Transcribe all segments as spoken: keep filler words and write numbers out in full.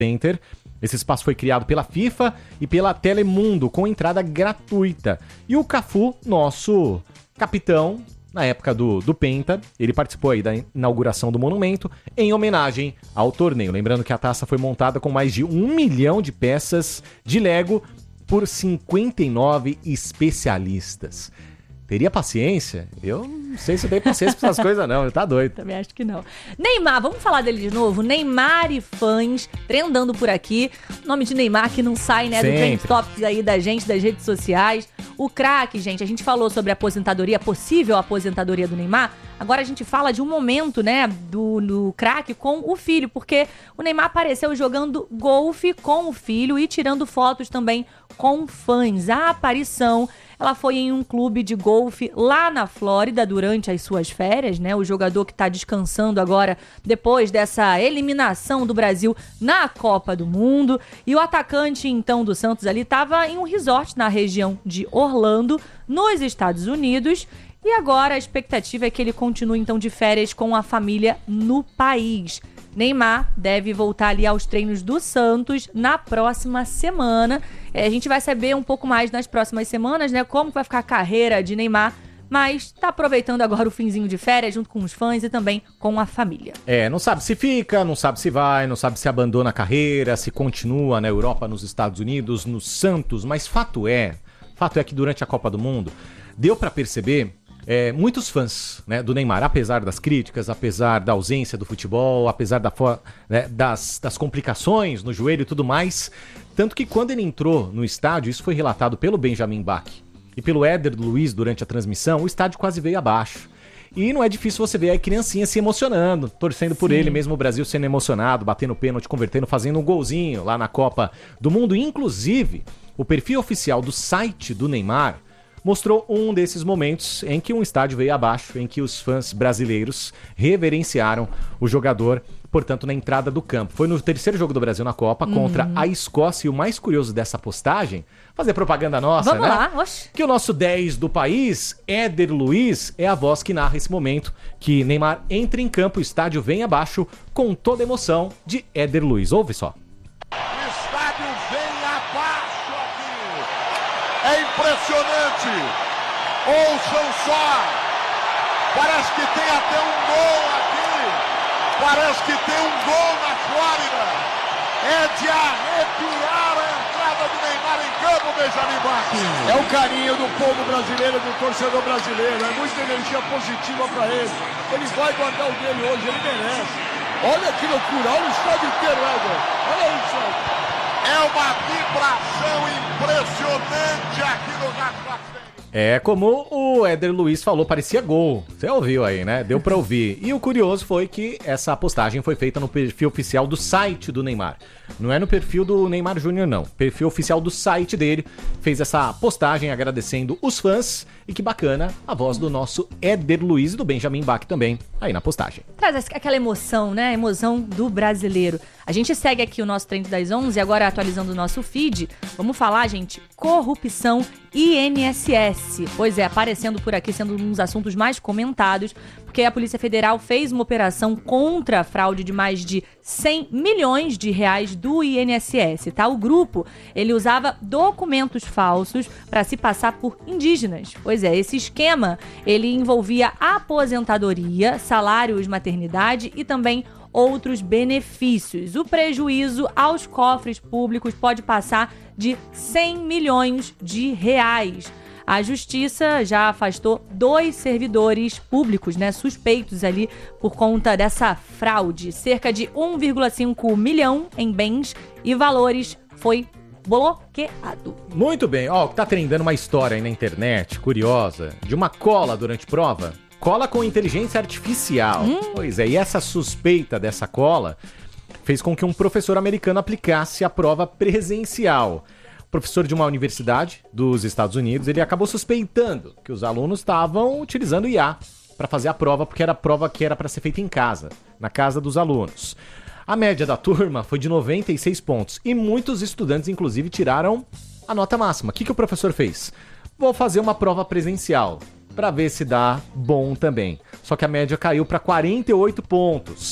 Center. Esse espaço foi criado pela FIFA e pela Telemundo, com entrada gratuita. E o Cafu, nosso capitão, na época do, do Penta, ele participou aí da inauguração do monumento em homenagem ao torneio. Lembrando que a taça foi montada com mais de um milhão de peças de Lego por cinquenta e nove especialistas. Teria paciência? Eu não sei se eu tenho paciência pra essas coisas não, tá doido. Também acho que não. Neymar, vamos falar dele de novo? Neymar e fãs trendando por aqui. O nome de Neymar que não sai, né, Sempre. do Trend Topics aí da gente, das redes sociais. O craque, gente, a gente falou sobre a aposentadoria, a possível aposentadoria do Neymar. Agora a gente fala de um momento, né, do, do craque com o filho, porque o Neymar apareceu jogando golfe com o filho e tirando fotos também com fãs. A aparição, ela foi em um clube de golfe lá na Flórida durante as suas férias, né? O jogador que tá descansando agora depois dessa eliminação do Brasil na Copa do Mundo. E o atacante, então, do Santos ali tava em um resort na região de Orlando, nos Estados Unidos. E agora a expectativa é que ele continue, então, de férias com a família no país. Neymar deve voltar ali aos treinos do Santos na próxima semana. É, a gente vai saber um pouco mais nas próximas semanas, né? Como vai ficar a carreira de Neymar. Mas tá aproveitando agora o finzinho de férias junto com os fãs e também com a família. É, não sabe se fica, não sabe se vai, não sabe se abandona a carreira, se continua na Europa, nos Estados Unidos, no Santos. Mas fato é, fato é que durante a Copa do Mundo deu pra perceber... É, muitos fãs, né, do Neymar, apesar das críticas, apesar da ausência do futebol, apesar da fo- né, das, das complicações no joelho e tudo mais, tanto que quando ele entrou no estádio, isso foi relatado pelo Benjamin Bach e pelo Éder Luiz durante a transmissão, o estádio quase veio abaixo. E não é difícil você ver a criancinha se emocionando, torcendo por Sim. ele, mesmo o Brasil sendo emocionado, batendo pênalti, convertendo, fazendo um golzinho lá na Copa do Mundo. Inclusive, o perfil oficial do site do Neymar mostrou um desses momentos em que um estádio veio abaixo, em que os fãs brasileiros reverenciaram o jogador, portanto, na entrada do campo. Foi no terceiro jogo do Brasil na Copa, uhum. contra a Escócia. E o mais curioso dessa postagem, fazer propaganda nossa, Vamos né? lá, oxe. Que o nosso dez do país, Éder Luiz, é a voz que narra esse momento, que Neymar entra em campo, o estádio vem abaixo, com toda a emoção de Éder Luiz. Ouve só. É impressionante, ouçam só, parece que tem até um gol aqui, parece que tem um gol na Flórida, é de arrepiar a entrada do Neymar em campo, Benjamin Bach. É o carinho do povo brasileiro, do torcedor brasileiro, é muita energia positiva para ele, ele vai guardar o dele hoje, ele merece. Olha que loucura, olha o estádio inteiro, Éder, olha isso. É uma vibração impressionante aqui no Rádio. É, como o Éder Luiz falou, parecia gol. Você ouviu aí, né? Deu pra ouvir. E o curioso foi que essa postagem foi feita no perfil oficial do site do Neymar. Não é no perfil do Neymar Júnior, não. Perfil oficial do site dele fez essa postagem agradecendo os fãs. E que bacana, a voz do nosso Éder Luiz e do Benjamin Bach também, aí na postagem. Traz aquela emoção, né? A emoção do brasileiro. A gente segue aqui o nosso Trend das onze, agora atualizando o nosso feed. Vamos falar, gente, corrupção I N S S. Pois é, aparecendo por aqui, sendo um dos assuntos mais comentados, porque a Polícia Federal fez uma operação contra a fraude de mais de cem milhões de reais do I N S S, tá? O grupo, ele usava documentos falsos para se passar por indígenas. Pois é, esse esquema, ele envolvia aposentadoria, salários, maternidade e também outros benefícios. O prejuízo aos cofres públicos pode passar de cem milhões de reais. A justiça já afastou dois servidores públicos, né, suspeitos ali por conta dessa fraude. Cerca de um vírgula cinco milhão em bens e valores foi bloqueado. Muito bem. Ó, tá trendando uma história aí na internet, curiosa, de uma cola durante prova. Cola com inteligência artificial. Hum. Pois é, e essa suspeita dessa cola fez com que um professor americano aplicasse a prova presencial. Professor de uma universidade dos Estados Unidos, ele acabou suspeitando que os alunos estavam utilizando I A para fazer a prova, porque era a prova que era para ser feita em casa, na casa dos alunos. A média da turma foi de noventa e seis pontos e muitos estudantes, inclusive, tiraram a nota máxima. O que, que o professor fez? Vou fazer uma prova presencial para ver se dá bom também. Só que a média caiu para quarenta e oito pontos.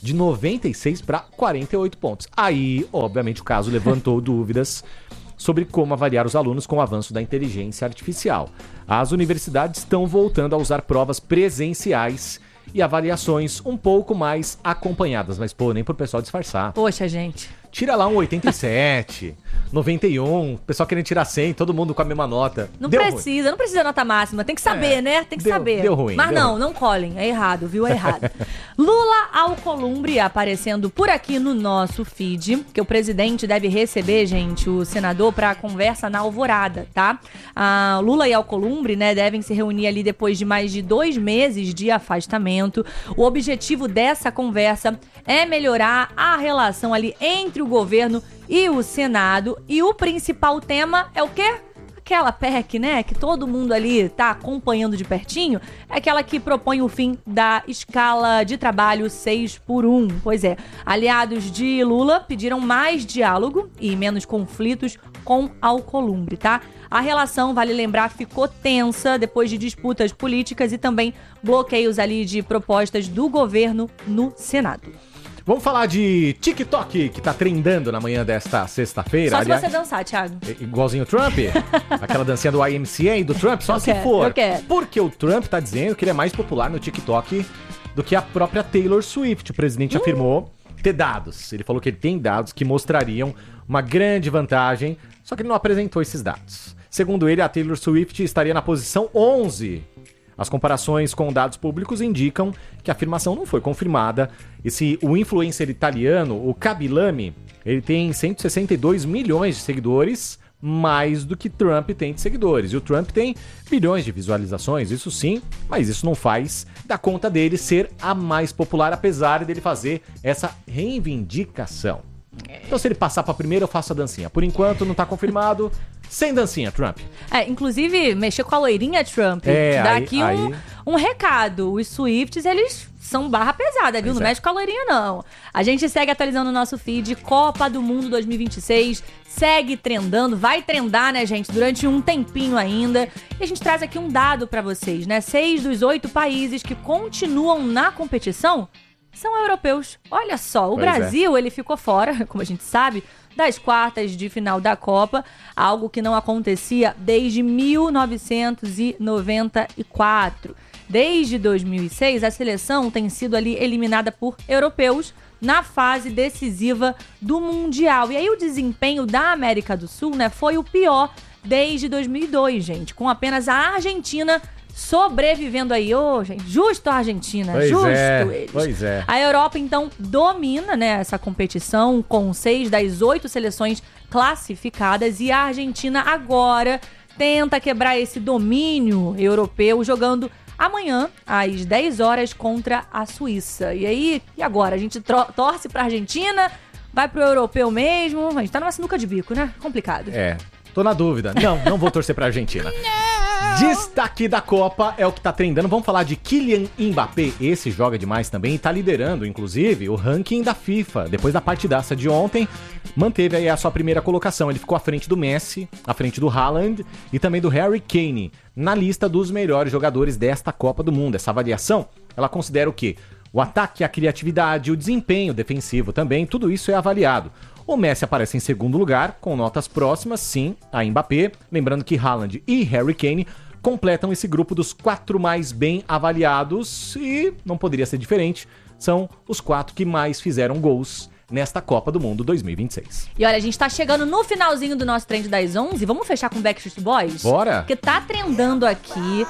de noventa e seis para quarenta e oito pontos. Aí, obviamente, o caso levantou dúvidas sobre como avaliar os alunos com o avanço da inteligência artificial. As universidades estão voltando a usar provas presenciais e avaliações um pouco mais acompanhadas, mas pô, nem pro pessoal disfarçar. Poxa, gente. Tira lá um oitenta e sete, noventa e um, o pessoal querendo tirar cem, todo mundo com a mesma nota. Não Deu precisa, ruim. não precisa nota máxima, tem que saber, É, né? Tem que deu- saber. deu ruim, Mas deu não, ruim. não colhem, é errado, viu? É errado. Lula Alcolumbre aparecendo por aqui no nosso feed, que o presidente deve receber, gente, o senador para conversa na Alvorada, tá? A Lula e Alcolumbre, né, devem se reunir ali depois de mais de dois meses de afastamento. O objetivo dessa conversa é melhorar a relação ali entre o governo e o Senado. E o principal tema é o quê? Aquela P E C, né, que todo mundo ali tá acompanhando de pertinho, é aquela que propõe o fim da escala de trabalho seis por um. Pois é, aliados de Lula pediram mais diálogo e menos conflitos com Alcolumbre, tá? A relação, vale lembrar, ficou tensa depois de disputas políticas e também bloqueios ali de propostas do governo no Senado. Vamos falar de TikTok, que tá trendando na manhã desta sexta-feira. Só Aliás, se você dançar, Thiago. igualzinho o Trump? Aquela dancinha do I M C A do Trump? Só Eu se quero, for. eu quero. Porque o Trump tá dizendo que ele é mais popular no TikTok do que a própria Taylor Swift. O presidente Hum. afirmou ter dados. Ele falou que ele tem dados que mostrariam uma grande vantagem, só que ele não apresentou esses dados. Segundo ele, a Taylor Swift estaria na posição onze. As comparações com dados públicos indicam que a afirmação não foi confirmada. Esse, o influencer italiano, o Kabilame, ele tem cento e sessenta e dois milhões de seguidores, mais do que Trump tem de seguidores. E o Trump tem bilhões de visualizações, isso sim, mas isso não faz da conta dele ser a mais popular, apesar dele fazer essa reivindicação. Então, se ele passar pra primeira, eu faço a dancinha. Por enquanto, não tá confirmado. Sem dancinha, Trump. É, inclusive, mexer com a loirinha Trump. É, dá aí- aqui um, aí- um recado. Os Swifts, eles são barra pesada, viu? Pois Não é. mexe com a loirinha, não. A gente segue atualizando o nosso feed. Copa do Mundo dois mil e vinte e seis. Segue trendando. Vai trendar, né, gente? Durante um tempinho ainda. E a gente traz aqui um dado pra vocês, né? Seis dos oito países que continuam na competição são europeus. Olha só, o Pois é. Brasil, ele ficou fora, como a gente sabe, das quartas de final da Copa, algo que não acontecia desde mil novecentos e noventa e quatro. Desde dois mil e seis, a seleção tem sido ali eliminada por europeus na fase decisiva do Mundial. E aí o desempenho da América do Sul, né, foi o pior desde dois mil e dois, gente, com apenas a Argentina sobrevivendo aí. Ô, gente, justo a Argentina, Pois justo é, eles. pois é. A Europa, então, domina, né, essa competição com seis das oito seleções classificadas e a Argentina agora tenta quebrar esse domínio europeu jogando amanhã às dez horas contra a Suíça. E aí, e agora? A gente tro- torce pra Argentina? Vai pro europeu mesmo? A gente tá numa sinuca de bico, né? Complicado. É, tô na dúvida. Não, não vou torcer pra Argentina. Destaque da Copa é o que tá trendando. Vamos falar de Kylian Mbappé. Esse joga demais também e tá liderando, inclusive, o ranking da FIFA. Depois da partidaça de ontem, manteve aí a sua primeira colocação. Ele ficou à frente do Messi, à frente do Haaland e também do Harry Kane, na lista dos melhores jogadores desta Copa do Mundo. Essa avaliação, ela considera o quê? O ataque, a criatividade, o desempenho defensivo também, tudo isso é avaliado. O Messi aparece em segundo lugar, com notas próximas, sim, a Mbappé. Lembrando que Haaland e Harry Kane completam esse grupo dos quatro mais bem avaliados e não poderia ser diferente, são os quatro que mais fizeram gols nesta Copa do Mundo dois mil e vinte e seis. E olha, a gente tá chegando no finalzinho do nosso trend das onze. Vamos fechar com Backstreet Boys? Bora! Porque tá trendando aqui.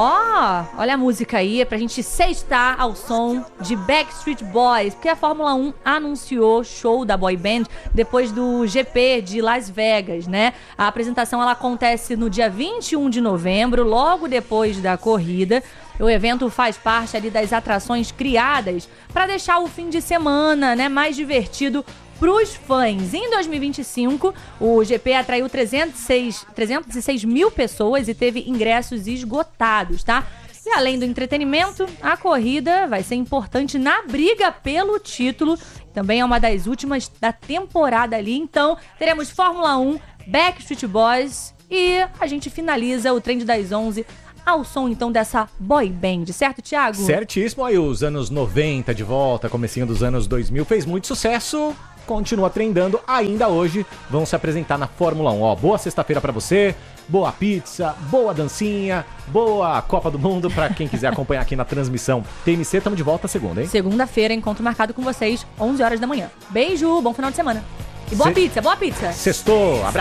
Ó, olha a música aí, é pra gente sextar ao som de Backstreet Boys. Porque a Fórmula um anunciou show da boy band depois do G P de Las Vegas, né? A apresentação, ela acontece no dia vinte e um de novembro, logo depois da corrida. O evento faz parte ali das atrações criadas para deixar o fim de semana, né, mais divertido pros fãs. Em dois mil e vinte e cinco, o G P atraiu trezentos e seis mil pessoas e teve ingressos esgotados, tá? E além do entretenimento, a corrida vai ser importante na briga pelo título. Também é uma das últimas da temporada ali. Então, teremos Fórmula um, Backstreet Boys e a gente finaliza o Trend das onze ao som então dessa boy band, certo, Thiago? Certíssimo, aí os anos noventa de volta, comecinho dos anos dois mil, fez muito sucesso, continua trendando, ainda hoje vão se apresentar na Fórmula um. Ó, boa sexta-feira pra você, boa pizza, boa dancinha, boa Copa do Mundo pra quem quiser acompanhar aqui na transmissão T M C. Tamo de volta segunda, hein? Segunda-feira, encontro marcado com vocês, onze horas da manhã. Beijo, bom final de semana. E boa Se... pizza, boa pizza. Sextou, abraço.